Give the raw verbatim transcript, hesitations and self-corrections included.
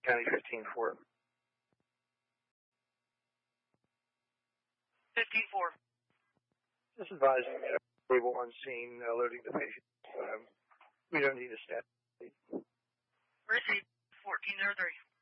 County fifteen four. fifteen four. Just advising that able on scene, uh, loading the patient. Um, we don't need a staff. Received fourteen oh three.